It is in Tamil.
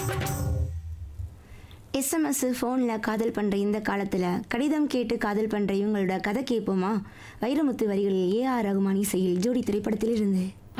எஸ்எம்எஸ் ஃபோனில் காதல் பண்ணுற இந்த காலத்தில் கடிதம் கேட்டு காதல் பண்ணுற இவங்களோட கதை கேட்போமா? வைரமுத்து வரிகளில் ஏஆர் ரகுமான் இசையில் ஜோடி திரைப்படத்திலிருந்து.